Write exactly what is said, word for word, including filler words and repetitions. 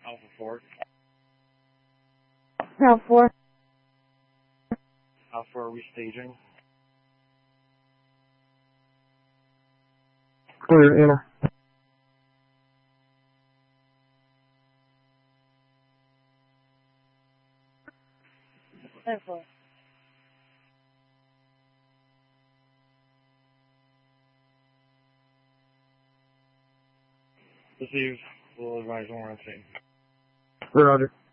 Alpha four. Alpha four. Alpha four, are we staging? Clear, enter. Alpha four. Received. We'll advise when we're on scene. Roger.